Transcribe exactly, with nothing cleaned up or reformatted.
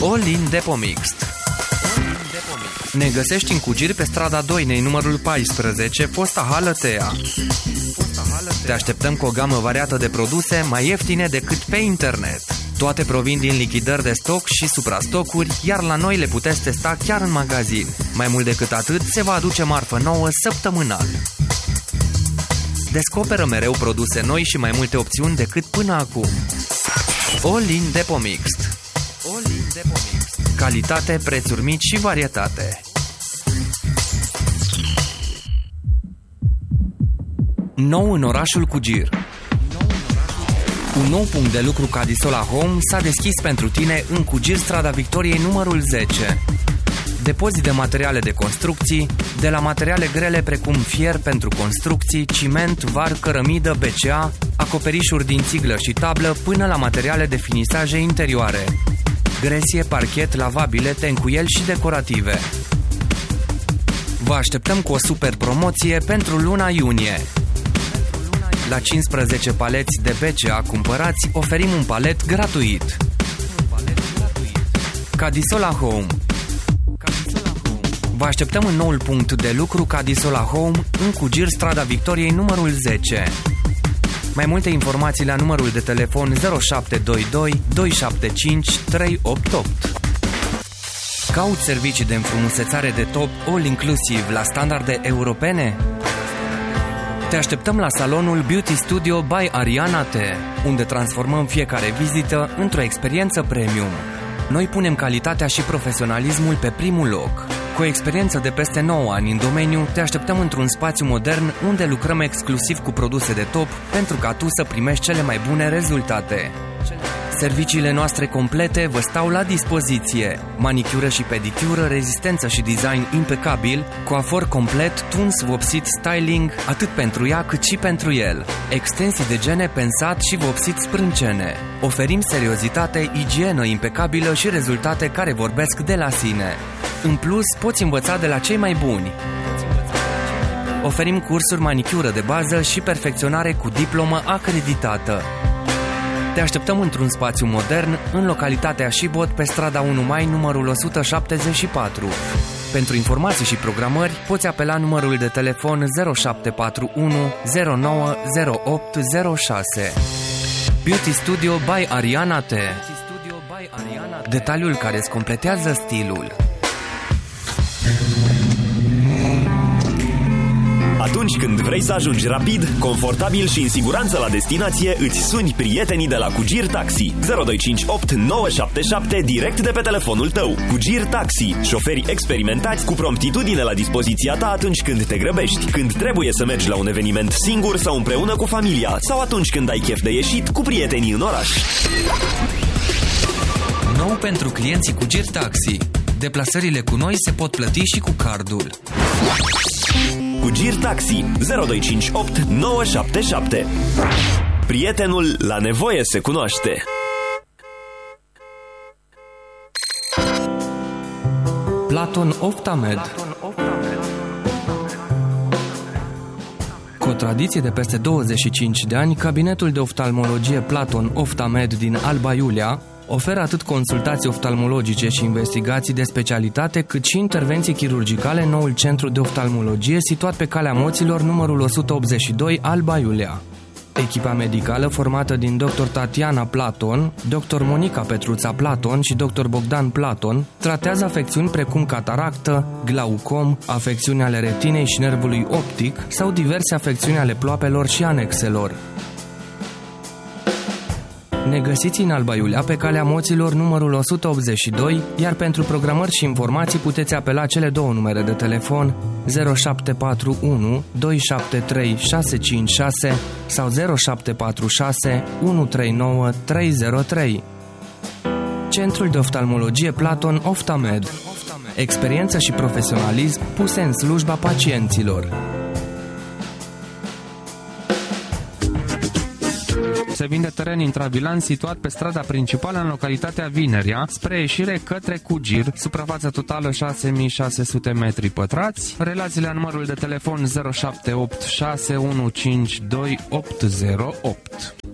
All-in Depo Mixed. Ne găsești în Cugir pe strada Doinei, numărul paisprezece, fosta hală Tea. Te așteptăm cu o gamă variată de produse mai ieftine decât pe internet. Toate provin din lichidări de stoc și suprastocuri, iar la noi le puteți testa chiar în magazin. Mai mult decât atât, se va aduce marfă nouă săptămânal. Descoperă mereu produse noi și mai multe opțiuni decât până acum. All-in Depo Mixed. All-in Depo Mixed. Calitate, prețuri mici și varietate. Nou în orașul Cugir. Un nou punct de lucru Cadisola Home s-a deschis pentru tine în Cugir, strada Victoriei, numărul zece. Depozit de materiale de construcții, de la materiale grele precum fier pentru construcții, ciment, var, cărămidă, B C A, acoperișuri din țiglă și tablă, până la materiale de finisaje interioare, gresie, parchet, lavabile, tencuieli și decorative. Vă așteptăm cu o super promoție pentru luna iunie. La cincisprezece paleți de B C A cumpărați, oferim un palet gratuit. Cadisola Home. Vă așteptăm în noul punct de lucru Cadisola Home, în Cugir, strada Victoriei, numărul zece. Mai multe informații la numărul de telefon zero șapte doi doi doi șapte cinci trei opt opt. Cauți servicii de înfrumusețare de top all-inclusiv la standarde europene? Te așteptăm la salonul Beauty Studio by Ariana T, unde transformăm fiecare vizită într-o experiență premium. Noi punem calitatea și profesionalismul pe primul loc. Cu o experiență de peste nouă ani în domeniu, te așteptăm într-un spațiu modern unde lucrăm exclusiv cu produse de top pentru ca tu să primești cele mai bune rezultate. Serviciile noastre complete vă stau la dispoziție. Manicură și pedicură, rezistență și design impecabil, coafor complet, tuns, vopsit, styling, atât pentru ea cât și pentru el. Extensii de gene pensat și vopsit sprâncene. Oferim seriozitate, igienă impecabilă și rezultate care vorbesc de la sine. În plus, poți învăța de la cei mai buni. Oferim cursuri manicură de bază și perfecționare cu diplomă acreditată. Te așteptăm într-un spațiu modern, în localitatea Șibot, pe strada unu mai, numărul o sută șaptezeci și patru. Pentru informații și programări, poți apela numărul de telefon zero șapte patru unu zero nouă zero opt zero șase. Beauty Studio by Ariana T. Detaliul care îți completează stilul. Atunci când vrei să ajungi rapid, confortabil și în siguranță la destinație, îți suni prietenii de la Cugir Taxi. zero doi cinci opt nouă șapte șapte direct de pe telefonul tău. Cugir Taxi, șoferi experimentați cu promptitudine la dispoziția ta atunci când te grăbești, când trebuie să mergi la un eveniment singur sau împreună cu familia, sau atunci când ai chef de ieșit cu prietenii în oraș. Nou pentru clienții Cugir Taxi. Deplasările cu noi se pot plăti și cu cardul. Cugir Taxi, zero doi cinci opt nouă șapte șapte. Prietenul la nevoie se cunoaște. Platon Oftamed. Cu o tradiție de peste douăzeci și cinci de ani, cabinetul de oftalmologie Platon Oftamed din Alba Iulia oferă atât consultații oftalmologice și investigații de specialitate, cât și intervenții chirurgicale în noul centru de oftalmologie situat pe Calea Moților, numărul o sută optzeci și doi, Alba Iulia. Echipa medicală, formată din doctor Tatiana Platon, doctor Monica Petruța Platon și doctor Bogdan Platon, tratează afecțiuni precum cataractă, glaucom, afecțiuni ale retinei și nervului optic sau diverse afecțiuni ale ploapelor și anexelor. Ne găsiți în Alba Iulia pe Calea Moților, numărul o sută optzeci și doi, iar pentru programări și informații puteți apela cele două numere de telefon zero șapte patru unu doi șapte trei șase cinci șase sau zero șapte patru șase unu trei nouă trei zero trei. Centrul de oftalmologie Platon Oftamed. Experiență și profesionalism puse în slujba pacienților. Se vinde teren intravilan situat pe strada principală în localitatea Vinerea, spre ieșire către Cugir, suprafață totală șase mii șase sute metri pătrați, relațiile la numărul de telefon zero șapte opt șase unu cinci doi opt zero opt.